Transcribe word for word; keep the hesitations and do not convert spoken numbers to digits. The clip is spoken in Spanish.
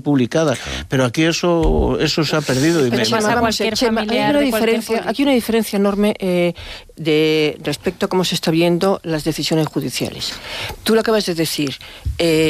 publicada. Claro. Pero aquí eso eso se ha perdido. Y Pero me... Chema, vamos, Chema, hay una diferencia, aquí una diferencia enorme eh, de respecto a cómo se está viendo las decisiones judiciales. Tú lo acabas de decir. Eh,